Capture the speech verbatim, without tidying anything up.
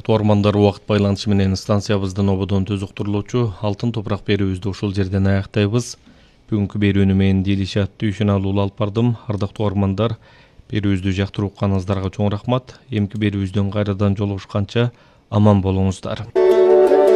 Ардактуу армандар, убакыт байланышы менен станциябыздын ободон түзүктүрүлүүчү алтын топурак берүүбүздү ушул жерден аяктайбыз. Бүгүнкү берүүнү мен Дилишат Дүйшөналуу алып бардым. Ардактуу армандар, берүүбүздү жактырып укканыңыздарга чоң рахмат. Эмки берүүбүздөн кайрадан жолугушканча аман болуңуздар.